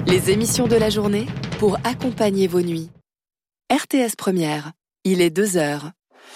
Les émissions de la journée pour accompagner vos nuits. RTS Première, il est 2h.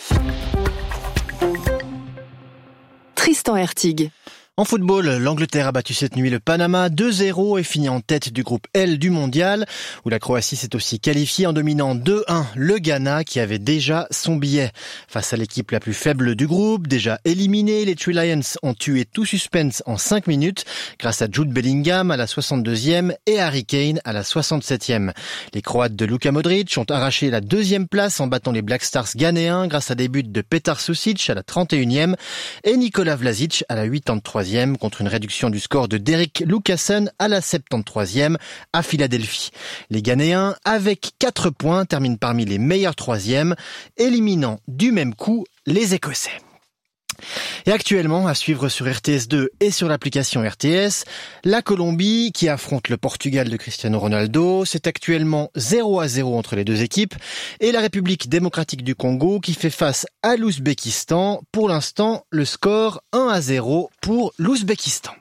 Tristan Hertig. En football, l'Angleterre a battu cette nuit le Panama 2-0 et finit en tête du groupe L du mondial, où la Croatie s'est aussi qualifiée en dominant 2-1 le Ghana qui avait déjà son billet. Face à l'équipe la plus faible du groupe, déjà éliminée, les Three Lions ont tué tout suspense en 5 minutes grâce à Jude Bellingham à la 62e et Harry Kane à la 67e. Les Croates de Luka Modric ont arraché la 2e place en battant les Black Stars ghanéens grâce à des buts de Petar Susic à la 31e et Nikola Vlasic à la 83e. Contre une réduction du score de Derek Lucassen à la 73e à Philadelphie. Les Ghanéens, avec 4 points, terminent parmi les meilleurs 3e, éliminant du même coup les Écossais. Et actuellement, à suivre sur RTS2 et sur l'application RTS, la Colombie qui affronte le Portugal de Cristiano Ronaldo, c'est actuellement 0-0 entre les deux équipes, et la République démocratique du Congo qui fait face à l'Ouzbékistan. Pour l'instant, le score 1-0 pour l'Ouzbékistan.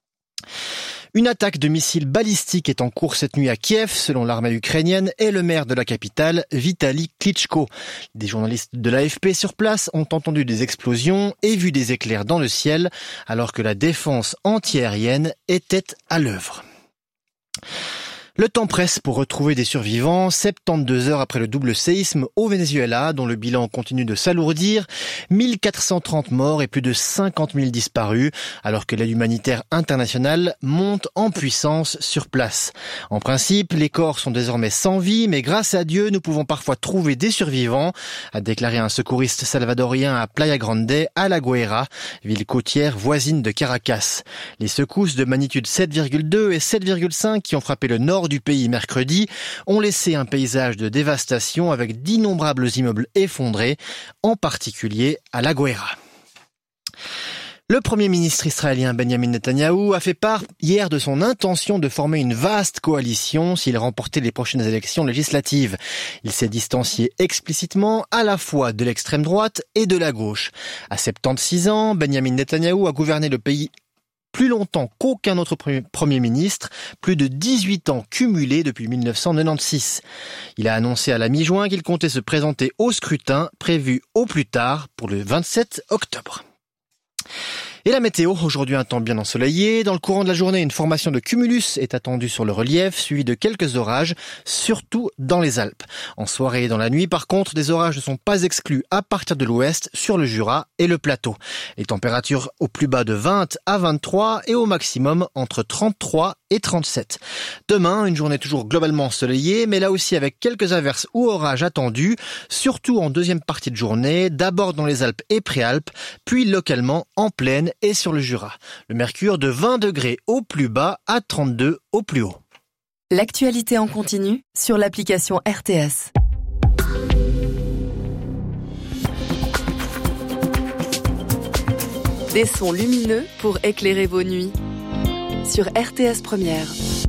Une attaque de missiles balistiques est en cours cette nuit à Kiev, selon l'armée ukrainienne et le maire de la capitale, Vitali Klitschko. Des journalistes de l'AFP sur place ont entendu des explosions et vu des éclairs dans le ciel, alors que la défense antiaérienne était à l'œuvre. Le temps presse pour retrouver des survivants, 72 heures après le double séisme au Venezuela, dont le bilan continue de s'alourdir, 1430 morts et plus de 50 000 disparus, alors que l'aide humanitaire internationale monte en puissance sur place. En principe, les corps sont désormais sans vie, mais grâce à Dieu, nous pouvons parfois trouver des survivants, a déclaré un secouriste salvadorien à Playa Grande, à La Guaira, ville côtière voisine de Caracas. Les secousses de magnitude 7,2 et 7,5 qui ont frappé le nord du pays mercredi ont laissé un paysage de dévastation avec d'innombrables immeubles effondrés, en particulier à La Guaira. Le Premier ministre israélien Benjamin Netanyahou a fait part hier de son intention de former une vaste coalition s'il remportait les prochaines élections législatives. Il s'est distancié explicitement à la fois de l'extrême droite et de la gauche. À 76 ans, Benjamin Netanyahou a gouverné le pays plus longtemps qu'aucun autre Premier ministre, plus de 18 ans cumulés depuis 1996. Il a annoncé à la mi-juin qu'il comptait se présenter au scrutin prévu au plus tard pour le 27 octobre. Et la météo, aujourd'hui un temps bien ensoleillé. Dans le courant de la journée, une formation de cumulus est attendue sur le relief, suivie de quelques orages, surtout dans les Alpes. En soirée et dans la nuit, par contre, des orages ne sont pas exclus à partir de l'ouest, sur le Jura et le plateau. Les températures au plus bas de 20 à 23 et au maximum entre 33 et 37. Demain, une journée toujours globalement ensoleillée, mais là aussi avec quelques averses ou orages attendus, surtout en deuxième partie de journée, d'abord dans les Alpes et Préalpes, puis localement en plaine et sur le Jura. Le mercure de 20 degrés au plus bas à 32 au plus haut. L'actualité en continu sur l'application RTS. Des sons lumineux pour éclairer vos nuits sur RTS Première.